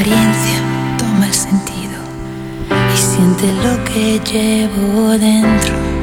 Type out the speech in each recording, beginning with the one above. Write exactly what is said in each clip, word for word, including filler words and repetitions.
experiencia toma el sentido y siente lo que llevo dentro.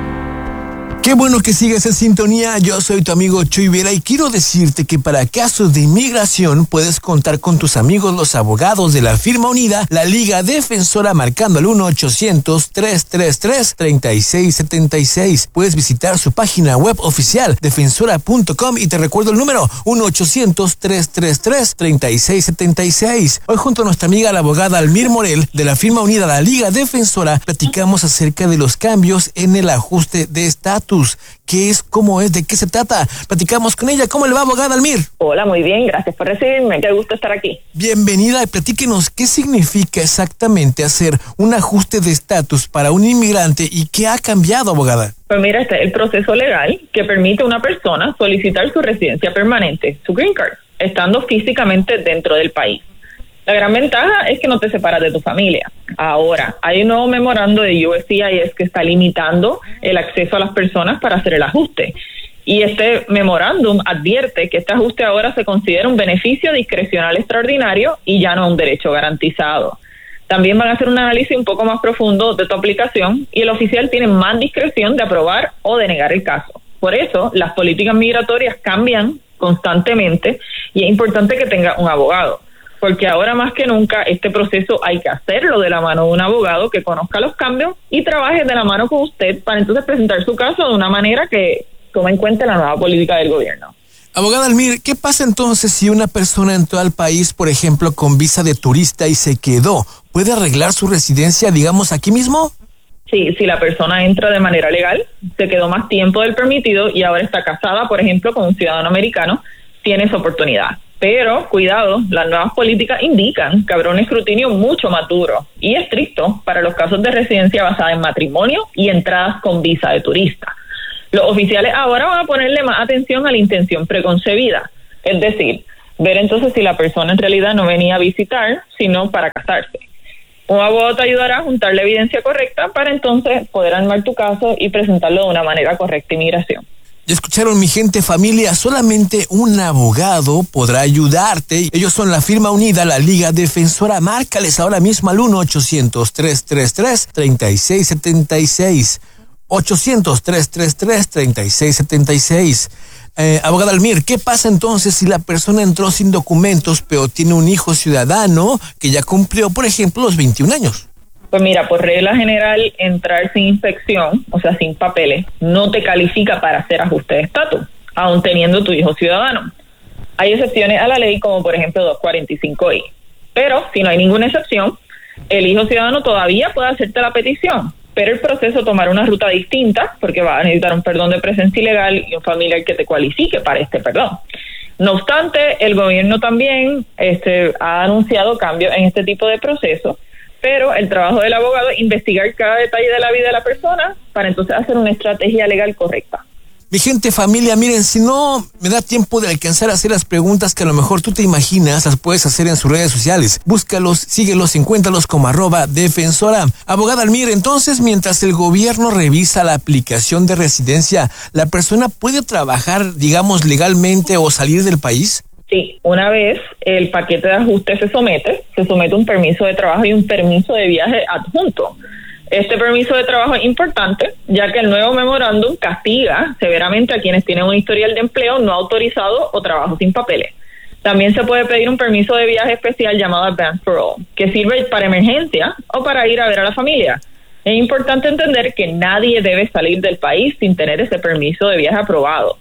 Qué bueno que sigues en sintonía. Yo soy tu amigo Chuy Vera y quiero decirte que para casos de inmigración puedes contar con tus amigos los abogados de la firma unida, la Liga Defensora, marcando al uno ochocientos, trescientos treinta y tres, treinta y seis setenta y seis. Puedes visitar su página web oficial defensora punto com y te recuerdo el número uno ochocientos, trescientos treinta y tres, treinta y seis setenta y seis. Hoy junto a nuestra amiga la abogada Almir Morel de la firma unida, la Liga Defensora, platicamos acerca de los cambios en el ajuste de estatus. ¿Qué es? ¿Cómo es? ¿De qué se trata? Platicamos con ella. ¿Cómo le va, abogada Almir? Hola, muy bien. Gracias por recibirme. Qué gusto estar aquí. Bienvenida. Platíquenos qué significa exactamente hacer un ajuste de estatus para un inmigrante y qué ha cambiado, abogada. Pues mira, este es el proceso legal que permite a una persona solicitar su residencia permanente, su green card, estando físicamente dentro del país. La gran ventaja es que no te separas de tu familia. Ahora, hay un nuevo memorando de U S C I S que está limitando el acceso a las personas para hacer el ajuste. Y este memorándum advierte que este ajuste ahora se considera un beneficio discrecional extraordinario y ya no un derecho garantizado. También van a hacer un análisis un poco más profundo de tu aplicación y el oficial tiene más discreción de aprobar o de negar el caso. Por eso, las políticas migratorias cambian constantemente y es importante que tenga un abogado. Porque ahora más que nunca este proceso hay que hacerlo de la mano de un abogado que conozca los cambios y trabaje de la mano con usted para entonces presentar su caso de una manera que tome en cuenta la nueva política del gobierno. Abogada Almir, ¿qué pasa entonces si una persona entró al país, por ejemplo, con visa de turista y se quedó? ¿Puede arreglar su residencia, digamos, aquí mismo? Sí, si la persona entra de manera legal, se quedó más tiempo del permitido y ahora está casada, por ejemplo, con un ciudadano americano, tiene esa oportunidad. Pero, cuidado, las nuevas políticas indican que habrá un escrutinio mucho más duro y estricto para los casos de residencia basada en matrimonio y entradas con visa de turista. Los oficiales ahora van a ponerle más atención a la intención preconcebida, es decir, ver entonces si la persona en realidad no venía a visitar, sino para casarse. Un abogado te ayudará a juntar la evidencia correcta para entonces poder armar tu caso y presentarlo de una manera correcta a inmigración. Ya escucharon, mi gente, familia, solamente un abogado podrá ayudarte. Ellos son la firma unida, la Liga Defensora. Márcales ahora mismo al uno ochocientos, trescientos treinta y tres, treinta y seis setenta y seis. ochocientos, trescientos treinta y tres, treinta y seis setenta y seis. Eh, abogada Almir, ¿qué pasa entonces si la persona entró sin documentos, pero tiene un hijo ciudadano que ya cumplió, por ejemplo, los veintiún años? Pues mira, por regla general, entrar sin inspección, o sea, sin papeles, no te califica para hacer ajuste de estatus, aun teniendo tu hijo ciudadano. Hay excepciones a la ley, como por ejemplo doscientos cuarenta y cinco i. Pero, si no hay ninguna excepción, el hijo ciudadano todavía puede hacerte la petición, pero el proceso tomará una ruta distinta, porque va a necesitar un perdón de presencia ilegal y un familiar que te cualifique para este perdón. No obstante, el gobierno también este, ha anunciado cambios en este tipo de procesos, pero el trabajo del abogado es investigar cada detalle de la vida de la persona para entonces hacer una estrategia legal correcta. Mi gente, familia, miren, si no me da tiempo de alcanzar a hacer las preguntas que a lo mejor tú te imaginas, las puedes hacer en sus redes sociales. Búscalos, síguelos, encuéntralos como arroba defensora. Abogada Almir, entonces, mientras el gobierno revisa la aplicación de residencia, ¿la persona puede trabajar, digamos, legalmente o salir del país? Sí, una vez el paquete de ajuste se somete, se somete un permiso de trabajo y un permiso de viaje adjunto. Este permiso de trabajo es importante, ya que el nuevo memorándum castiga severamente a quienes tienen un historial de empleo no autorizado o trabajo sin papeles. También se puede pedir un permiso de viaje especial llamado Advance for All, que sirve para emergencia o para ir a ver a la familia. Es importante entender que nadie debe salir del país sin tener ese permiso de viaje aprobado,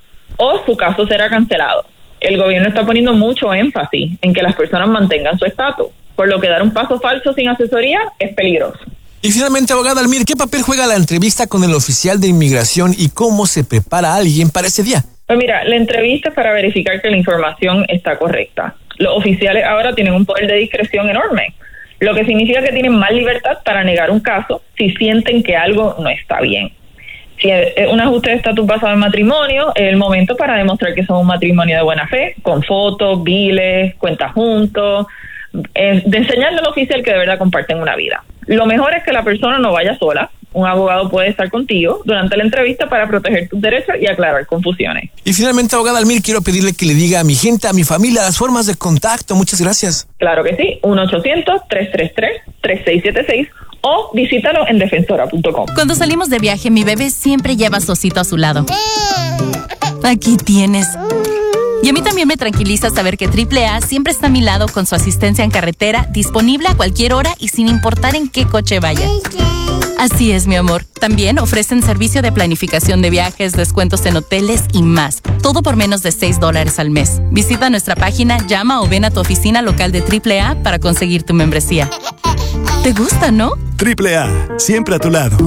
o su caso será cancelado. El gobierno está poniendo mucho énfasis en que las personas mantengan su estatus, por lo que dar un paso falso sin asesoría es peligroso. Y finalmente, abogada Almir, ¿qué papel juega la entrevista con el oficial de inmigración y cómo se prepara a alguien para ese día? Pues mira, la entrevista es para verificar que la información está correcta. Los oficiales ahora tienen un poder de discreción enorme, lo que significa que tienen más libertad para negar un caso si sienten que algo no está bien. Si es un ajuste de estatus basado en matrimonio, es el momento para demostrar que son un matrimonio de buena fe, con fotos, biles, cuentas juntos, eh, de enseñarle al oficial que de verdad comparten una vida. Lo mejor es que la persona no vaya sola, Un abogado puede estar contigo durante la entrevista para proteger tus derechos y aclarar confusiones. Y finalmente, abogada Almir, quiero pedirle que le diga a mi gente, a mi familia, las formas de contacto. Muchas gracias. Claro que sí, uno ochocientos, tres tres tres, tres seis siete seis o visítalo en defensora punto com. Cuando salimos de viaje, mi bebé siempre lleva a su osito a su lado. Aquí tienes. Y a mí también me tranquiliza saber que triple A siempre está a mi lado con su asistencia en carretera, disponible a cualquier hora y sin importar en qué coche vaya. Así es, mi amor. También ofrecen servicio de planificación de viajes, descuentos en hoteles y más. Todo por menos de seis dólares al mes. Visita nuestra página, llama o ven a tu oficina local de triple A para conseguir tu membresía. ¿Te gusta, no? triple A, siempre a tu lado.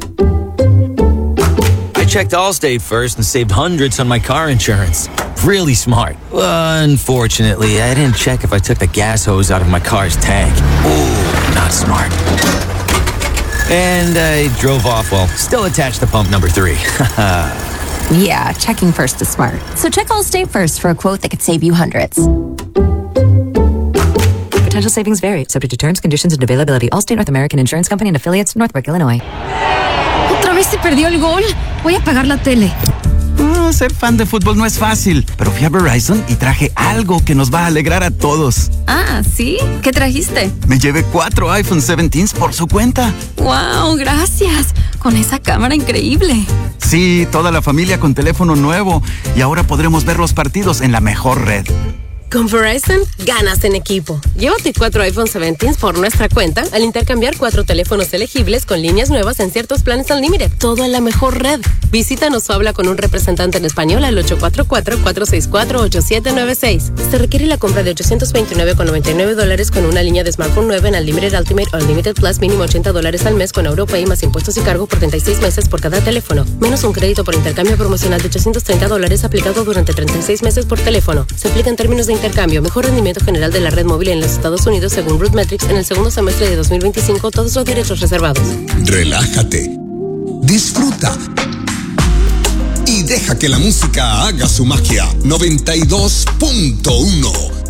I checked Allstate first and saved hundreds on my car insurance. Really smart. Unfortunately, I didn't check if I took the gas hose out of my car's tank. Ooh, not smart. And I drove off while still attached to pump number three. Yeah, checking first is smart. So check Allstate first for a quote that could save you hundreds. Potential savings vary, subject to terms, conditions, and availability. Allstate North American Insurance Company and affiliates, Northbrook, Illinois. Otra vez se perdió el gol. Voy a apagar la tele. Oh, ser fan de fútbol no es fácil, pero fui a Verizon y traje algo que nos va a alegrar a todos. Ah, ¿sí? ¿Qué trajiste? Me llevé cuatro iPhone diecisiete por su cuenta. ¡Wow! Gracias. Con esa cámara increíble. Sí, toda la familia con teléfono nuevo. Y ahora podremos ver los partidos en la mejor red. Con Verizon, ganas en equipo. Llévate cuatro iPhone diecisiete por nuestra cuenta al intercambiar cuatro teléfonos elegibles con líneas nuevas en ciertos planes Unlimited. Todo en la mejor red. Visítanos o habla con un representante en español al ocho cuatro cuatro, cuatro seis cuatro, ocho siete nueve seis. Se requiere la compra de ochocientos veintinueve con noventa y nueve dólares con una línea de smartphone nueva en Unlimited Ultimate o Unlimited Plus mínimo ochenta dólares al mes con AuroPay más impuestos y cargo por treinta y seis meses por cada teléfono. Menos un crédito por intercambio promocional de ochocientos treinta dólares aplicado durante treinta y seis meses por teléfono. Se aplica en términos de intercambio, mejor rendimiento general de la red móvil en los Estados Unidos según RootMetrics en el segundo semestre de dos mil veinticinco, todos los derechos reservados. Relájate, disfruta y deja que la música haga su magia. noventa y dos punto uno